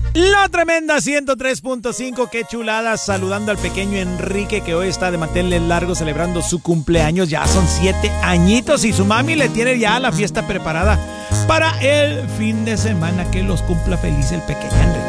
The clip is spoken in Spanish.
La tremenda 103.5, qué chulada, saludando al pequeño Enrique que hoy está de mantenerle largo celebrando su cumpleaños, ya son 7 añitos y su mami le tiene ya la fiesta preparada para el fin de semana, que los cumpla feliz el pequeño Enrique.